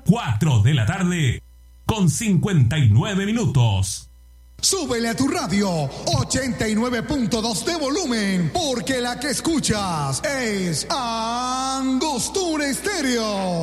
4 de la tarde con 59 minutos. Súbele a tu radio 89.2 de volumen, porque la que escuchas es Angostura Estéreo.